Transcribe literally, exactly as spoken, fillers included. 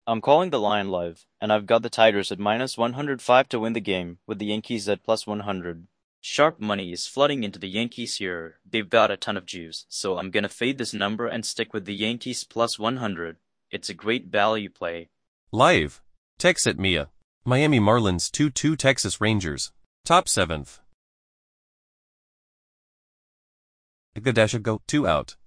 I'm calling the line live, and I've got the Tigers at minus one hundred five to win the game, with the Yankees at plus one hundred. Sharp money is flooding into the Yankees here. They've got a ton of juice, so I'm gonna fade this number and stick with the Yankees plus one hundred. It's a great value play. Live. Text at Mia. Miami Marlins two two Texas Rangers. Top seventh. Iguodala go two out.